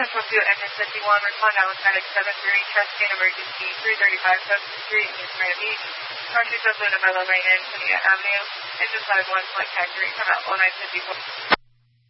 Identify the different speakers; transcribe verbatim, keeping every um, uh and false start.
Speaker 1: Central two, engine fifty-one, respond Dallas Medic seven three, trusting emergency three thirty-five, Coast Street, East Grand Beach. Car two, Luna Mellow Lane, Antonia Avenue, engine five one, flight factory, come out one nine fifty-four.